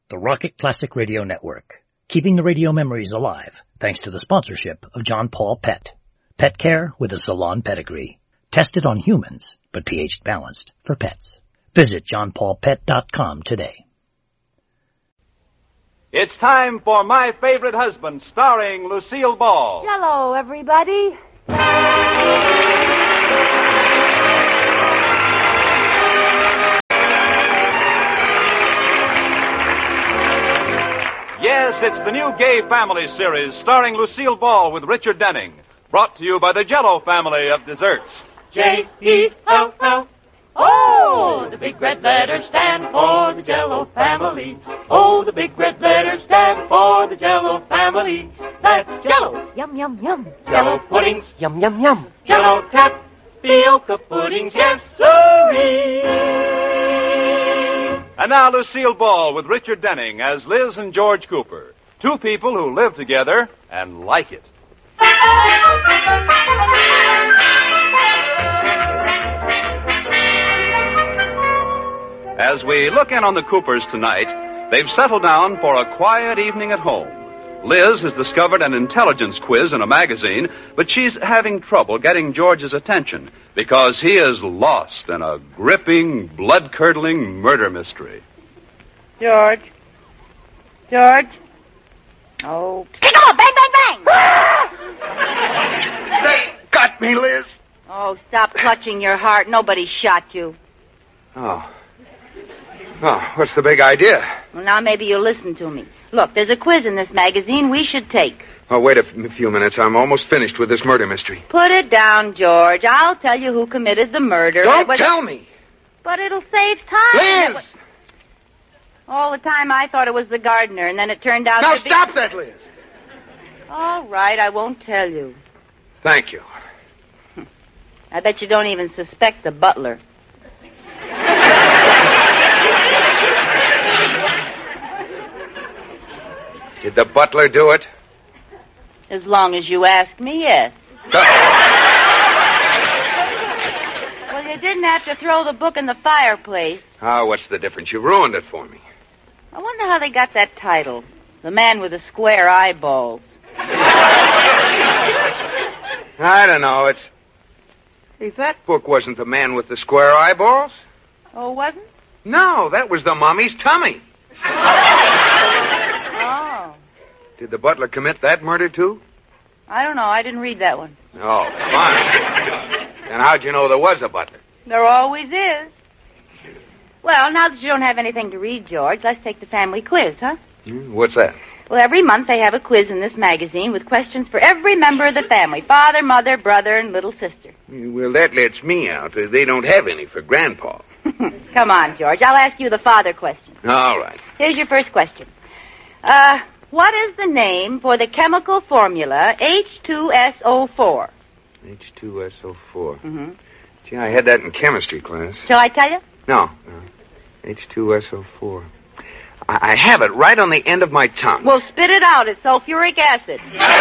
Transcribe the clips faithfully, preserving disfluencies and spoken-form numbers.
the Rocket Classic Radio Network, keeping the radio memories alive thanks to the sponsorship of John Paul Pet. Pet care with a salon pedigree. Tested on humans, but pH balanced for pets. Visit john paul pet dot com today. It's time for My Favorite Husband, starring Lucille Ball. Hello, everybody. Yes, it's the new Gay Family series starring Lucille Ball with Richard Denning. Brought to you by the Jell-O family of desserts. J E L L. Oh, the big red letters stand for the Jell-O family. Oh, the big red letters stand for the Jell-O family. That's Jell-O. Yum, yum, yum. Jell-O puddings. Yum, yum, yum. Jell-O tapioca puddings. Yes, sirree. And now Lucille Ball with Richard Denning as Liz and George Cooper. Two people who live together and like it. As we look in on the Coopers tonight, they've settled down for a quiet evening at home. Liz has discovered an intelligence quiz in a magazine, but she's having trouble getting George's attention because he is lost in a gripping, blood-curdling murder mystery. George? George? Oh. Kick off! Bang, bang, bang! They got me, Liz. Oh, stop clutching your heart. Nobody shot you. Oh. Oh, what's the big idea? Well, now maybe you'll listen to me. Look, there's a quiz in this magazine we should take. Oh, wait a f- few minutes. I'm almost finished with this murder mystery. Put it down, George. I'll tell you who committed the murder. Don't was... tell me. But it'll save time. Liz! Was... All the time I thought it was the gardener, and then it turned out Now to be... stop that, Liz. All right, I won't tell you. Thank you. I bet you don't even suspect the butler. Did the butler do it? As long as you ask me, yes. Well, you didn't have to throw the book in the fireplace. Oh, what's the difference? You ruined it for me. I wonder how they got that title. The Man with the Square Eyeballs. I don't know. It's... Hey, that book wasn't The Man with the Square Eyeballs. Oh, wasn't? No, that was the mummy's tummy. Oh. Did the butler commit that murder, too? I don't know. I didn't read that one. Oh, fine. And how'd you know there was a butler? There always is. Well, now that you don't have anything to read, George, let's take the family quiz, huh? Hmm, what's that? Well, every month they have a quiz in this magazine with questions for every member of the family. Father, mother, brother, and little sister. Well, that lets me out. They don't have any for Grandpa. Come on, George. I'll ask you the father question. All right. Here's your first question. Uh, what is the name for the chemical formula H two S O four? H two S O four. Mm-hmm. Gee, I had that in chemistry class. Shall I tell you? No, no. H two S O four. I, I have it right on the end of my tongue. Well, spit it out. It's sulfuric acid.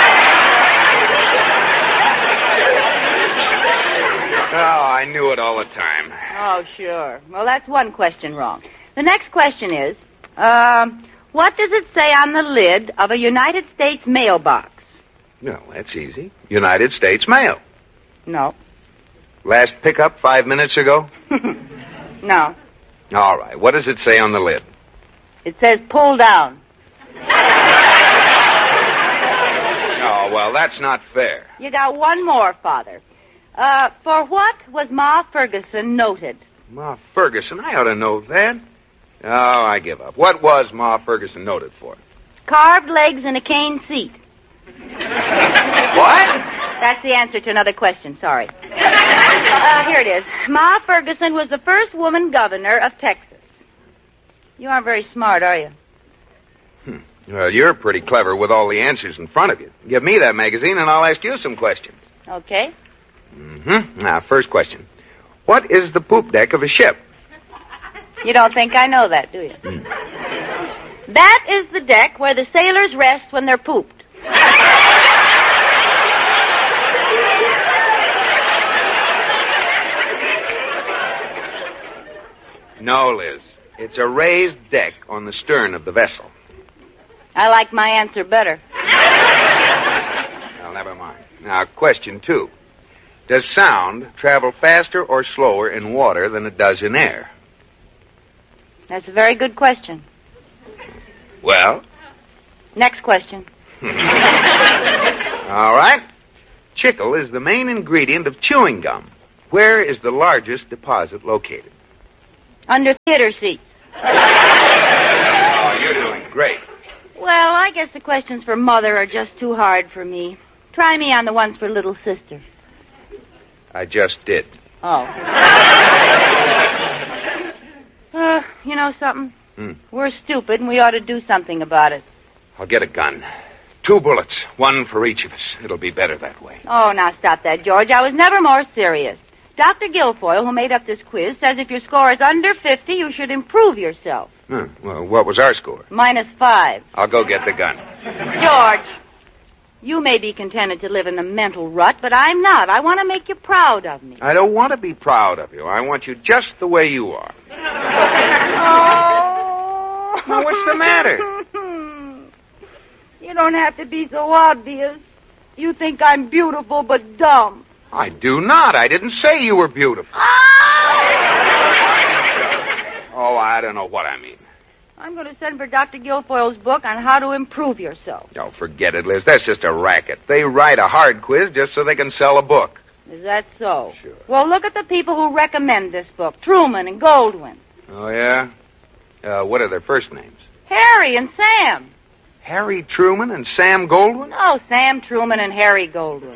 Oh, I knew it all the time. Oh, sure. Well, that's one question wrong. The next question is, um, what does it say on the lid of a United States mailbox? No, that's easy. United States Mail. No. Last pickup five minutes ago? No. All right. What does it say on the lid? It says pull down. Oh, well, that's not fair. You got one more, Father. Uh, for what was Ma Ferguson noted? Ma Ferguson? I ought to know that. Oh, I give up. What was Ma Ferguson noted for? Carved legs and a cane seat. What? That's the answer to another question. Sorry. Uh, here it is. Ma Ferguson was the first woman governor of Texas. You aren't very smart, are you? Hmm. Well, you're pretty clever with all the answers in front of you. Give me that magazine and I'll ask you some questions. Okay. Mm-hmm. Now, first question. What is the poop deck of a ship? You don't think I know that, do you? Mm. That is the deck where the sailors rest when they're pooped. No, Liz. It's a raised deck on the stern of the vessel. I like my answer better. Well, never mind. Now, question two. Does sound travel faster or slower in water than it does in air? That's a very good question. Well? Next question. All right. Chicle is the main ingredient of chewing gum. Where is the largest deposit located? Under theater seats. Oh, you're doing great. Well, I guess the questions for Mother are just too hard for me. Try me on the ones for little sister. I just did. Oh. uh, you know something? Hmm. We're stupid, and we ought to do something about it. I'll get a gun. Two bullets, one for each of us. It'll be better that way. Oh, now stop that, George. I was never more serious. Doctor Guilfoyle, who made up this quiz, says if your score is under fifty, you should improve yourself. Huh. Well, what was our score? Minus five. I'll go get the gun. George, you may be contented to live in the mental rut, but I'm not. I want to make you proud of me. I don't want to be proud of you. I want you just the way you are. Oh. Now, what's the matter? You don't have to be so obvious. You think I'm beautiful but dumb. I do not. I didn't say you were beautiful. Oh, I don't know what I mean. I'm going to send for Doctor Guilfoyle's book on how to improve yourself. Oh, forget it, Liz. That's just a racket. They write a hard quiz just so they can sell a book. Is that so? Sure. Well, look at the people who recommend this book. Truman and Goldwyn. Oh, yeah? Uh, what are their first names? Harry and Sam. Harry Truman and Sam Goldwyn? Oh, Sam Truman and Harry Goldwyn.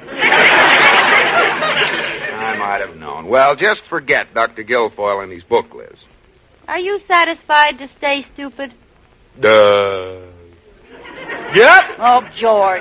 I might have known. Well, just forget Doctor Guilfoyle and his book, Liz. Are you satisfied to stay stupid? Duh. Yep. Oh, George.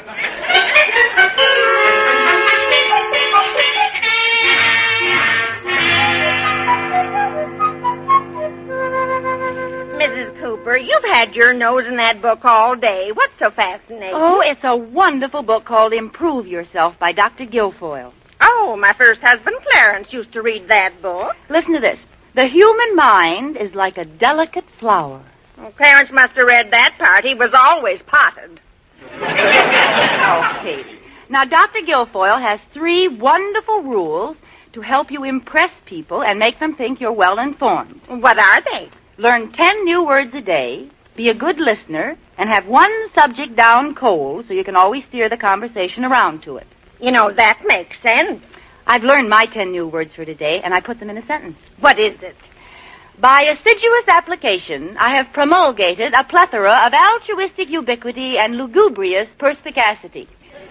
Missus Cooper, you've had your nose in that book all day. What's so fascinating? Oh, it's a wonderful book called Improve Yourself by Doctor Guilfoyle. Oh, my first husband, Clarence, used to read that book. Listen to this. The human mind is like a delicate flower. Well, Clarence must have read that part. He was always potted. Oh, Katie. Now, Doctor Guilfoyle has three wonderful rules to help you impress people and make them think you're well-informed. What are they? Learn ten new words a day, be a good listener, and have one subject down cold so you can always steer the conversation around to it. You know, that makes sense. I've learned my ten new words for today, and I put them in a sentence. What is it? By assiduous application, I have promulgated a plethora of altruistic ubiquity and lugubrious perspicacity.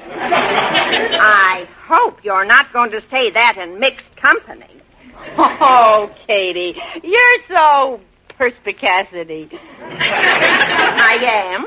I hope you're not going to say that in mixed company. Oh, Katie, you're so perspicacity. I am.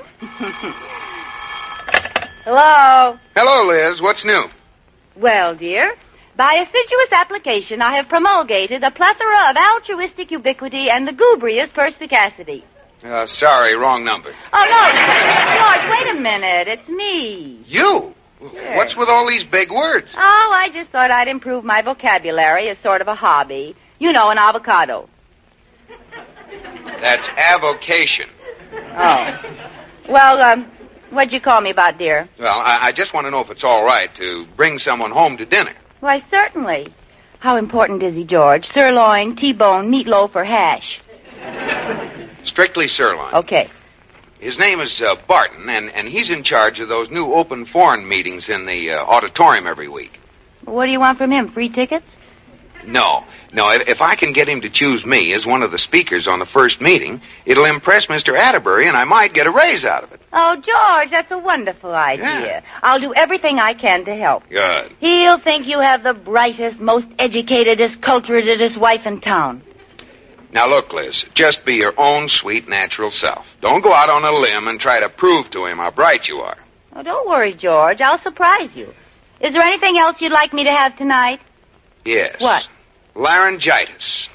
Hello? Hello, Liz. What's new? Well, dear, by assiduous application, I have promulgated a plethora of altruistic ubiquity and lugubrious perspicacity. Uh, sorry, wrong number. Oh, no. George, wait a minute. It's me. You? Sure. What's with all these big words? Oh, I just thought I'd improve my vocabulary as sort of a hobby. You know, an avocado. That's avocation. Oh. Well, um, what'd you call me about, dear? Well, I, I just want to know if it's all right to bring someone home to dinner. Why, certainly. How important is he, George? Sirloin, T-bone, meatloaf, or hash? Strictly sirloin. Okay. His name is uh, Barton, and, and he's in charge of those new open forum meetings in the uh, auditorium every week. What do you want from him? Free tickets? No. No, if, if I can get him to choose me as one of the speakers on the first meeting, it'll impress Mister Atterbury, and I might get a raise out of it. Oh, George, that's a wonderful idea. Yeah. I'll do everything I can to help. Good. He'll think you have the brightest, most educatedest, culturedest wife in town. Now, look, Liz, just be your own sweet, natural self. Don't go out on a limb and try to prove to him how bright you are. Oh, don't worry, George. I'll surprise you. Is there anything else you'd like me to have tonight? Yes. What? Laryngitis.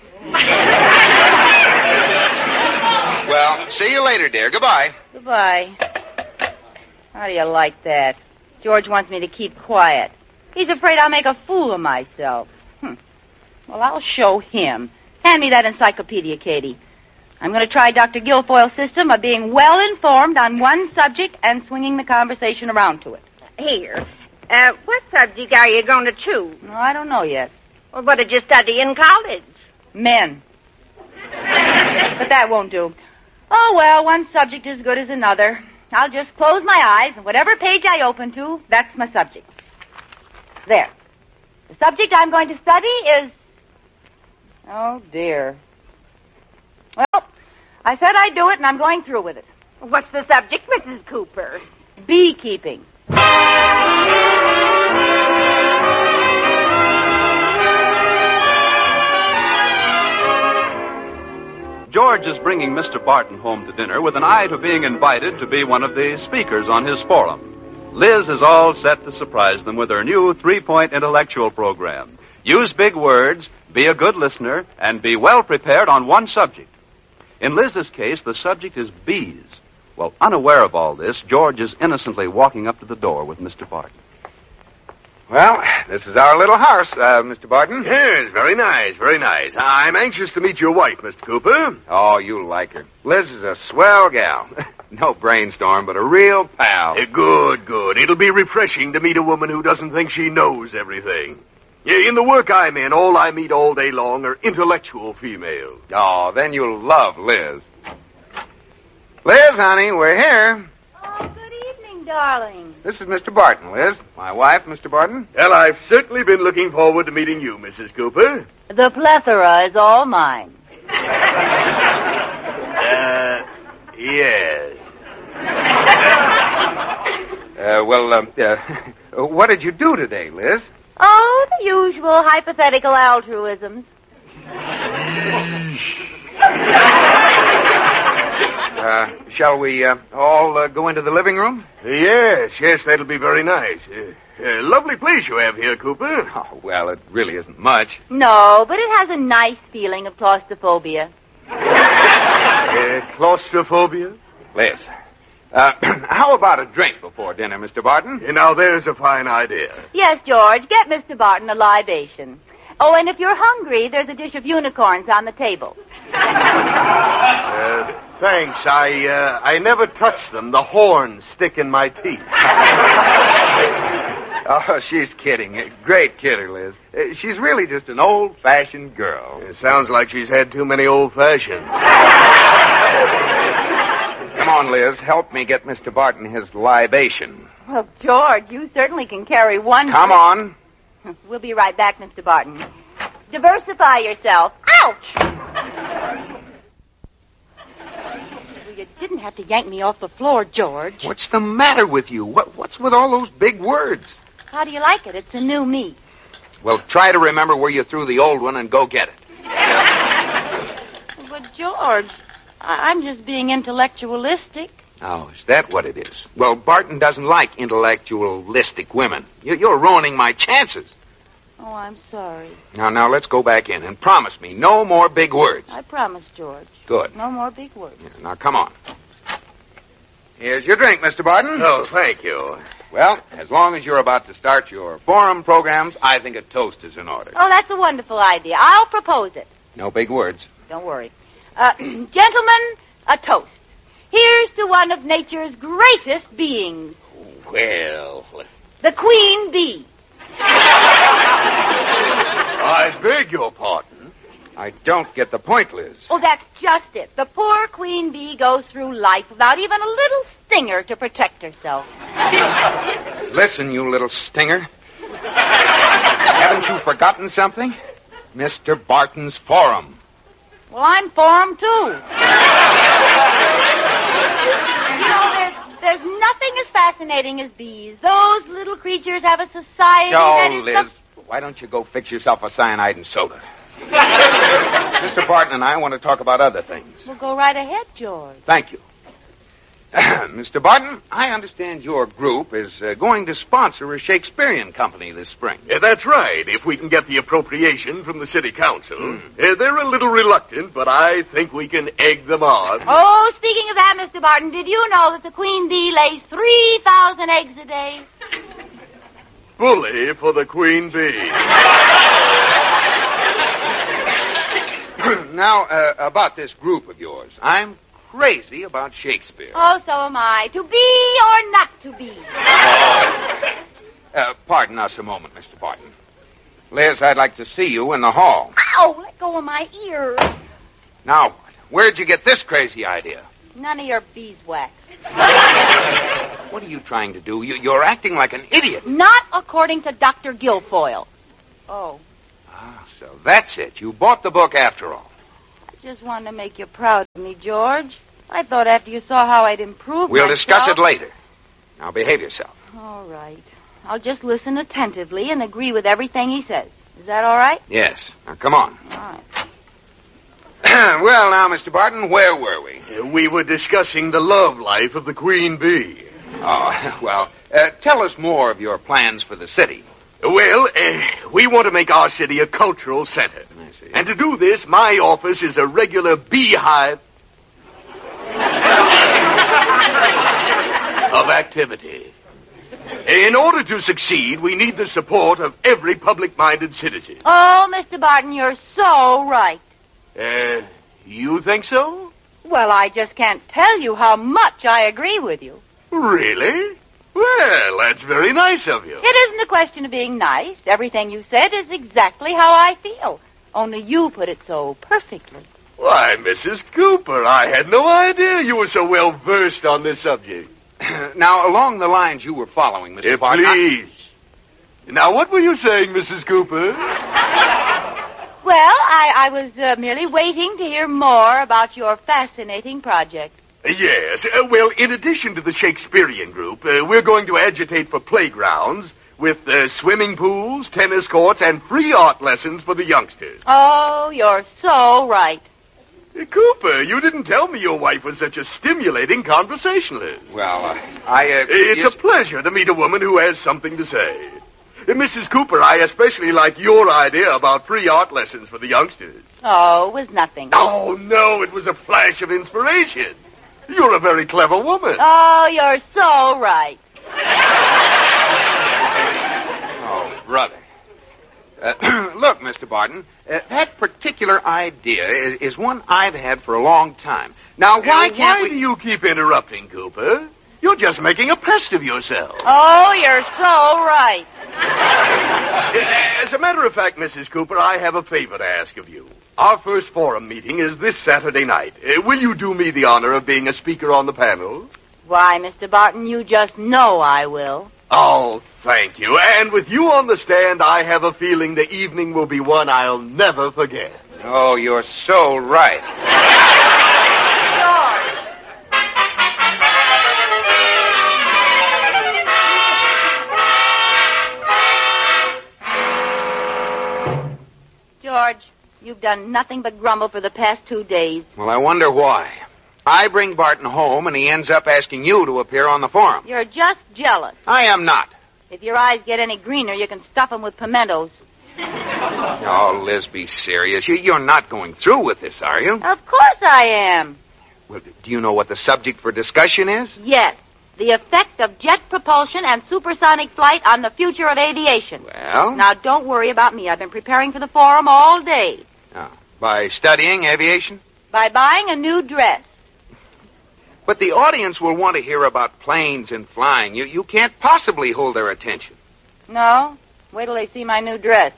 Well, see you later, dear. Goodbye. Goodbye. How do you like that? George wants me to keep quiet. He's afraid I'll make a fool of myself. Hm. Well, I'll show him. Hand me that encyclopedia, Katie. I'm going to try Doctor Guilfoyle's system of being well informed on one subject and swinging the conversation around to it. Here. Uh, what subject are you going to choose? No, I don't know yet. Well, what did you study in college? Men. But that won't do. Oh, well, one subject is as good as another. I'll just close my eyes, and whatever page I open to, that's my subject. There. The subject I'm going to study is... Oh, dear. Well, I said I'd do it, and I'm going through with it. What's the subject, Missus Cooper? Beekeeping. George is bringing Mister Barton home to dinner with an eye to being invited to be one of the speakers on his forum. Liz is all set to surprise them with her new three-point intellectual program. Use big words, be a good listener, and be well prepared on one subject. In Liz's case, the subject is bees. Well, unaware of all this, George is innocently walking up to the door with Mister Barton. Well, this is our little house, uh, Mister Barton. Yes, very nice, very nice. I'm anxious to meet your wife, Mister Cooper. Oh, you'll like her. Liz is a swell gal. No brainstorm, but a real pal. Uh, good, good. It'll be refreshing to meet a woman who doesn't think she knows everything. Yeah, in the work I'm in, all I meet all day long are intellectual females. Oh, then you'll love Liz. Liz, honey, we're here. Oh, good evening, darling. This is Mister Barton, Liz. My wife, Mister Barton. Well, I've certainly been looking forward to meeting you, Missus Cooper. The plethora is all mine. Uh, yes. Uh, well, uh, uh, what did you do today, Liz? Oh, the usual hypothetical altruisms. Uh, shall we uh, all uh, go into the living room? Yes, yes, that'll be very nice. Uh, uh, lovely place you have here, Cooper. Oh, well, it really isn't much. No, but it has a nice feeling of claustrophobia. Uh, claustrophobia? Liz, uh, how about a drink before dinner, Mister Barton? Uh, now, there's a fine idea. Yes, George, get Mister Barton a libation. Oh, and if you're hungry, there's a dish of unicorns on the table. Uh, thanks. I, uh, I never touch them. The horns stick in my teeth. Oh, she's kidding. Great kidder, Liz. Uh, she's really just an old-fashioned girl. It sounds like she's had too many old-fashions. Come on, Liz. Help me get Mister Barton his libation. Well, George, you certainly can carry one. Come on. We'll be right back, Mister Barton. Diversify yourself. Ouch! Well, you didn't have to yank me off the floor, George. What's the matter with you? What, what's with all those big words? How do you like it? It's a new me. Well, try to remember where you threw the old one and go get it. But, George, I- I'm just being intellectualistic. Oh, is that what it is? Well, Barton doesn't like intellectualistic women. You- You're ruining my chances. Oh, I'm sorry. Now, now, let's go back in and promise me no more big words. I promise, George. Good. No more big words. Yeah, now, come on. Here's your drink, Mister Barton. Oh, thank you. Well, as long as you're about to start your forum programs, I think a toast is in order. Oh, that's a wonderful idea. I'll propose it. No big words. Don't worry. Uh, gentlemen, a toast. Here's to one of nature's greatest beings. Well, The queen bee. I beg your pardon. I don't get the point, Liz. Oh, that's just it. The poor queen bee goes through life without even a little stinger to protect herself. Listen, you little stinger. Haven't you forgotten something? Mister Barton's forum. Well, I'm for 'em, too. You know, there's, there's nothing as fascinating as bees. Those little creatures have a society that Oh, is... Liz, the... why don't you go fix yourself a cyanide and soda? Mister Barton and I want to talk about other things. Well, go right ahead, George. Thank you. Mister Barton, I understand your group is uh, going to sponsor a Shakespearean company this spring. Yeah, that's right, if we can get the appropriation from the city council. Mm. Uh, they're a little reluctant, but I think we can egg them on. Oh, speaking of that, Mister Barton, did you know that the queen bee lays three thousand eggs a day? Bully for the queen bee. Now, uh, about this group of yours. I'm crazy about Shakespeare. Oh, so am I. To be or not to be? Oh. Uh, pardon us a moment, Mister Barton. Liz, I'd like to see you in the hall. Ow, let go of my ear. Now what? Where'd you get this crazy idea? None of your beeswax. What are you trying to do? You, you're acting like an idiot. Not according to Doctor Guilfoyle. Oh. Ah, so that's it. You bought the book after all. I just wanted to make you proud of me, George. I thought after you saw how I'd improved We'll myself... discuss it later. Now behave yourself. All right. I'll just listen attentively and agree with everything he says. Is that all right? Yes. Now come on. All right. Well, now, Mister Barton, where were we? Uh, we were discussing the love life of the queen bee. Oh, well, uh, tell us more of your plans for the city. Well, uh, we want to make our city a cultural center. I see. And to do this, my office is a regular beehive of activity. In order to succeed, we need the support of every public-minded citizen. Oh, Mister Barton, you're so right. Uh, you think so? Well, I just can't tell you how much I agree with you. Really? Well, that's very nice of you. It isn't a question of being nice. Everything you said is exactly how I feel. Only you put it so perfectly. Why, Missus Cooper, I had no idea you were so well versed on this subject. Now, along the lines you were following, Mister Uh, Barton... please. Now, what were you saying, Missus Cooper? Well, I, I was uh, merely waiting to hear more about your fascinating project. Yes. Uh, well, in addition to the Shakespearean group, uh, we're going to agitate for playgrounds with uh, swimming pools, tennis courts, and free art lessons for the youngsters. Oh, you're so right. Uh, Cooper, you didn't tell me your wife was such a stimulating conversationalist. Well, uh, I... Uh, It's yes- a pleasure to meet a woman who has something to say. Uh, Missus Cooper, I especially like your idea about free art lessons for the youngsters. Oh, it was nothing. Oh, no, it was a flash of inspiration. You're a very clever woman. Oh, you're so right. Oh, brother. Uh, look, Mister Barton, uh, that particular idea is, is one I've had for a long time. Now, why Uh, can't why we... do you keep interrupting, Cooper? You're just making a pest of yourself. Oh, you're so right. As a matter of fact, Missus Cooper, I have a favor to ask of you. Our first forum meeting is this Saturday night. Uh, will you do me the honor of being a speaker on the panel? Why, Mister Barton, you just know I will. Oh, thank you. And with you on the stand, I have a feeling the evening will be one I'll never forget. Oh, you're so right. George, you've done nothing but grumble for the past two days. Well, I wonder why. I bring Barton home, and he ends up asking you to appear on the forum. You're just jealous. I am not. If your eyes get any greener, you can stuff them with pimentos. Oh, Liz, be serious. You, you're not going through with this, are you? Of course I am. Well, do you know what the subject for discussion is? Yes. The effect of jet propulsion and supersonic flight on the future of aviation. Well? Now, don't worry about me. I've been preparing for the forum all day. Oh, by studying aviation? By buying a new dress. But the audience will want to hear about planes and flying. You, you can't possibly hold their attention. No? Wait till they see my new dress.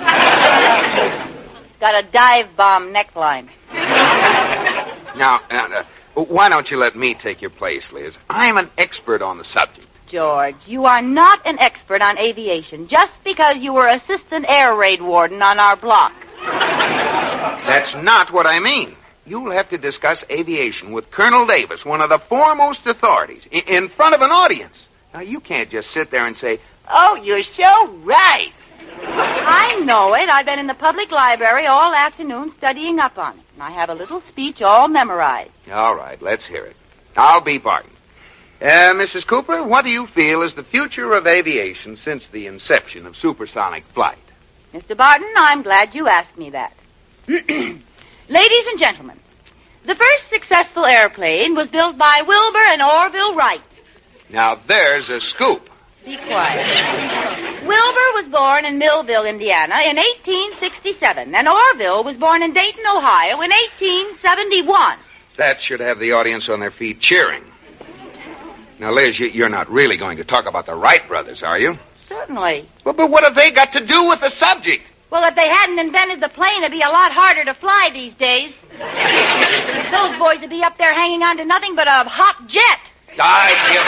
It's got a dive bomb neckline. Now, uh, uh, why don't you let me take your place, Liz? I'm an expert on the subject. George, you are not an expert on aviation just because you were assistant air raid warden on our block. That's not what I mean. You'll have to discuss aviation with Colonel Davis, one of the foremost authorities, I- in front of an audience. Now, you can't just sit there and say, "Oh, you're so right." I know it. I've been in the public library all afternoon studying up on it. And I have a little speech all memorized. All right, let's hear it. I'll be Barton. Uh, Missus Cooper, what do you feel is the future of aviation since the inception of supersonic flight? Mister Barton, I'm glad you asked me that. Ladies and gentlemen, the first successful airplane was built by Wilbur and Orville Wright. Now, there's a scoop. Be quiet. Wilbur was born in Millville, Indiana in eighteen sixty-seven, and Orville was born in Dayton, Ohio in eighteen seventy-one. That should have the audience on their feet cheering. Now, Liz, you- you're not really going to talk about the Wright brothers, are you? Certainly. Well, but what have they got to do with the subject? Well, if they hadn't invented the plane, it'd be a lot harder to fly these days. Those boys would be up there hanging on to nothing but a hot jet. I give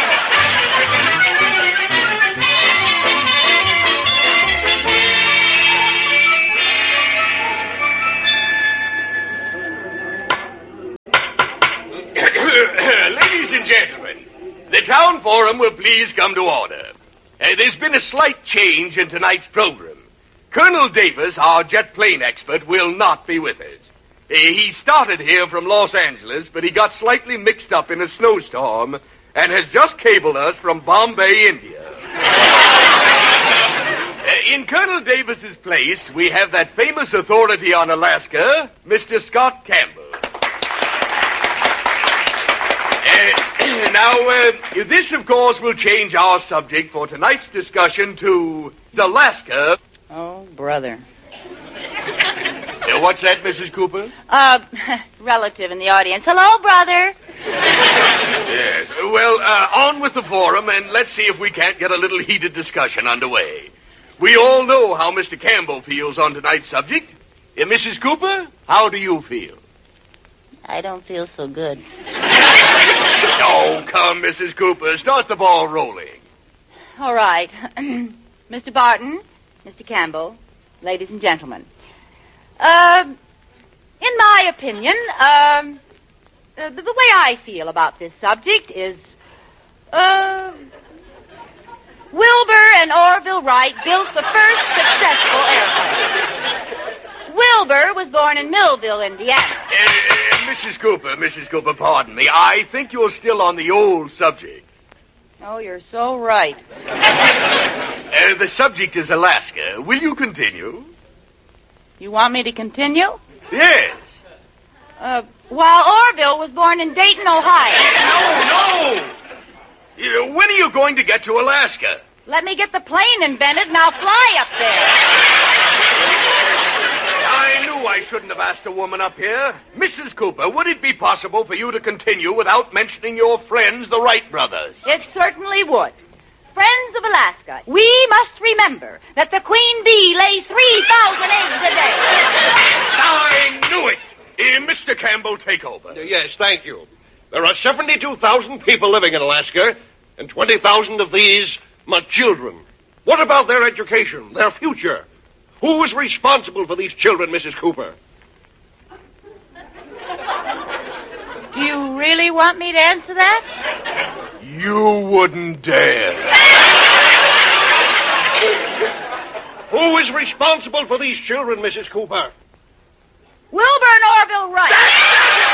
up. Ladies and gentlemen, the town forum will please come to order. Uh, there's been a slight change in tonight's program. Colonel Davis, our jet plane expert, will not be with us. Uh, he started here from Los Angeles, but he got slightly mixed up in a snowstorm and has just cabled us from Bombay, India. uh, in Colonel Davis's place, we have that famous authority on Alaska, Mister Scott Campbell. Uh, now, uh, this, of course, will change our subject for tonight's discussion to Alaska. Oh, brother. Uh, what's that, Missus Cooper? Uh, relative in the audience. Hello, brother. Yes. Well, uh, on with the forum, and let's see if we can't get a little heated discussion underway. We all know how Mister Campbell feels on tonight's subject. Uh, Missus Cooper, how do you feel? I don't feel so good. Oh, come, Missus Cooper, start the ball rolling. All right. Mister Barton, Mister Campbell, ladies and gentlemen. Uh, in my opinion, um, uh, the, the way I feel about this subject is, uh, Wilbur and Orville Wright built the first successful airplane. Wilbur was born in Millville, Indiana. Uh, uh, Missus Cooper, Missus Cooper, pardon me. I think you're still on the old subject. Oh, you're so right. Uh, the subject is Alaska. Will you continue? You want me to continue? Yes. Uh, while Orville was born in Dayton, Ohio. No, no! Uh, when are you going to get to Alaska? Let me get the plane invented and I'll fly up there. I knew I shouldn't have asked a woman up here. Missus Cooper, would it be possible for you to continue without mentioning your friends, the Wright brothers? It certainly would. Friends of Alaska, we must remember that the Queen Bee lays three thousand eggs a day. I knew it! Uh, Mister Campbell, take over. Uh, yes, thank you. There are seventy-two thousand people living in Alaska, and twenty thousand of these are children. What about their education, their future? Who is responsible for these children, Missus Cooper? Do you really want me to answer that? You wouldn't dare. Who is responsible for these children, Missus Cooper? Wilbur and Orville Wright.